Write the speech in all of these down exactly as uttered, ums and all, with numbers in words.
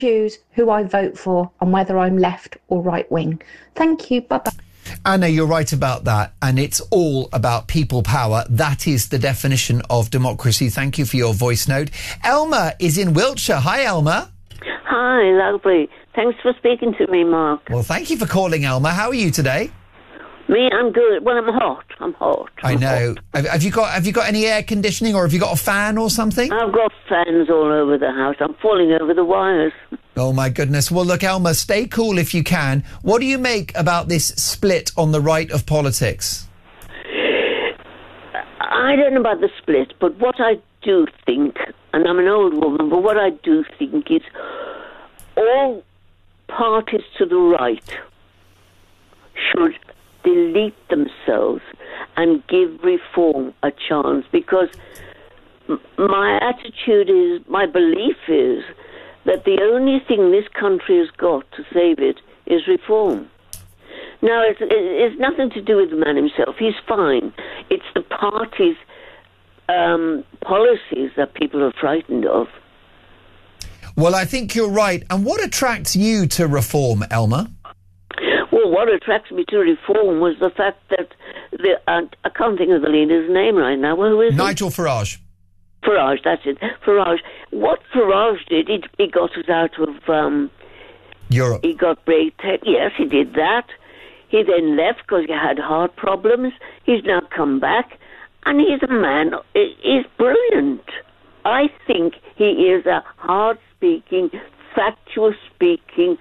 choose who I vote for and whether I'm left or right wing. Thank you. Bye-bye. Anna, you're right about that. And it's all about people power. That is the definition of democracy. Thank you for your voice note. Elma is in Wiltshire. Hi, Elma. Hi, lovely. Thanks for speaking to me, Mark. Well, thank you for calling, Elma. How are you today? Me, I'm good. Well, I'm hot. I'm hot. I'm I know. Have, have you got Have you got any air conditioning, or have you got a fan or something? I've got fans all over the house. I'm falling over the wires. Oh, my goodness. Well, look, Elma, stay cool if you can. What do you make about this split on the right of politics? I don't know about the split, but what I do think, and I'm an old woman, but what I do think is all parties to the right should delete themselves and give reform a chance, because m- my attitude is, my belief is, that the only thing this country has got to save it is reform. Now, it's, it's nothing to do with the man himself. He's fine. It's the party's um, policies that people are frightened of. Well, I think you're right. And what attracts you to reform, Elma? Well, what attracts me to reform was the fact that the uh, I can't think of the leader's name right now. Well, who is Nigel it? Farage. Farage, that's it. Farage. What Farage did, he, he got us out of um, Europe. He got Brexit. Yes, he did that. He then left because he had heart problems. He's now come back, and he's a man. He's brilliant. I think he is a hard-speaking, factual-speaking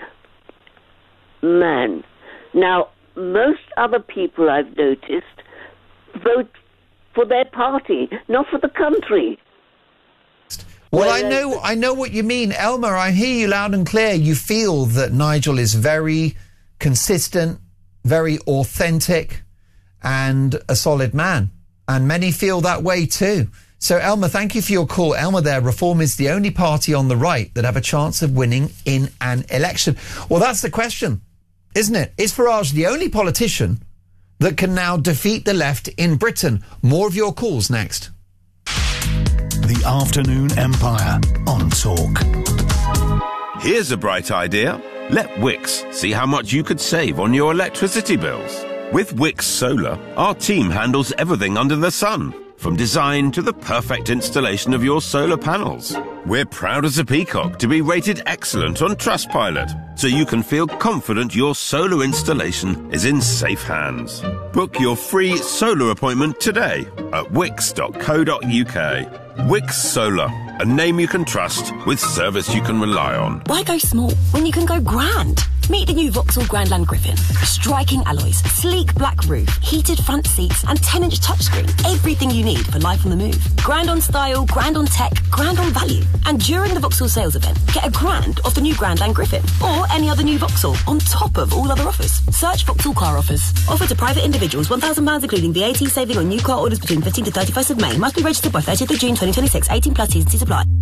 man. Now, most other people I've noticed vote for their party, not for the country. Well, well I know I know what you mean. Elma, I hear you loud and clear. You feel that Nigel is very consistent, very authentic, and a solid man. And many feel that way too. So, Elma, thank you for your call. Elma there, Reform is the only party on the right that have a chance of winning in an election. Well, that's the question, isn't it? Is Farage the only politician that can now defeat the left in Britain? More of your calls next. The Afternoon Empire on Talk. Here's a bright idea. Let Wickes see how much you could save on your electricity bills. With Wickes Solar, our team handles everything under the sun, from design to the perfect installation of your solar panels. We're proud as a peacock to be rated excellent on Trustpilot, so you can feel confident your solar installation is in safe hands. Book your free solar appointment today at wickes dot co dot uk. Wickes Solar, a name you can trust with service you can rely on. Why go small when you can go grand? Meet the new Vauxhall Grandland Griffin. Striking alloys, sleek black roof, heated front seats and ten inch touchscreen. Everything you need for life on the move. Grand on style, grand on tech, grand on value. And during the Vauxhall sales event, get a grand off the new Grandland Griffin or any other new Vauxhall on top of all other offers. Search Vauxhall Car Offers. Offer to private individuals, one thousand pounds including V A T saving on new car orders between fifteenth to thirty-first of May. Must be registered by thirtieth of June twenty twenty-six. eighteen plus T's and C's apply.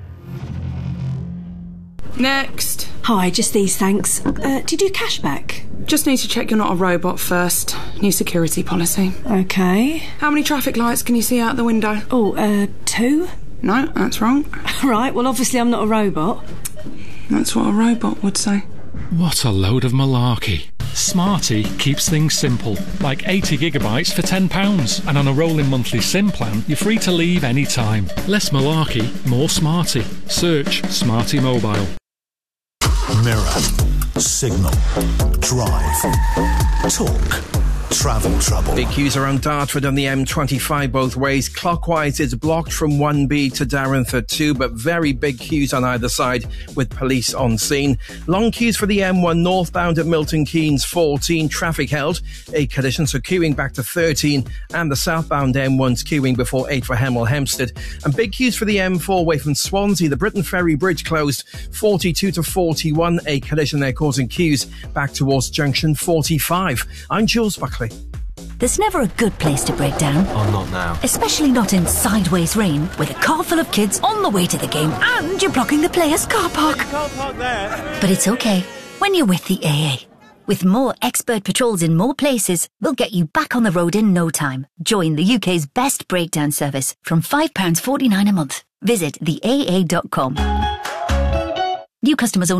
Next. Hi, just these, thanks. Uh, do you do cashback? Just need to check you're not a robot first. New security policy. Okay. How many traffic lights can you see out the window? Oh, uh, two? No, that's wrong. Right, well, obviously I'm not a robot. That's what a robot would say. What a load of malarkey. Smarty keeps things simple, like eighty gigabytes for ten pounds, and on a rolling monthly SIM plan, you're free to leave any time. Less malarkey, more Smarty. Search Smarty Mobile. Mirror, Signal, Drive, Talk. Travel trouble. Big queues around Dartford on the M twenty-five both ways. Clockwise, it's blocked from one B to Darrenford two, but very big queues on either side with police on scene. Long queues for the M one northbound at Milton Keynes fourteen. Traffic held. eight conditions, so queuing back to thirteen. And the southbound M one's queuing before eight for Hemel Hempstead. And big queues for the M four away from Swansea. The Britain Ferry Bridge closed forty-two to forty-one. A collision there causing queues back towards junction forty-five. I'm Jules Buckley. There's never a good place to break down. Oh, not now. Especially not in sideways rain, with a car full of kids on the way to the game and you're blocking the players' car park. You can't park there. But it's okay when you're with the A A. With more expert patrols in more places, we'll get you back on the road in no time. Join the U K's best breakdown service from five pounds forty-nine a month. Visit the A A dot com. New customers only.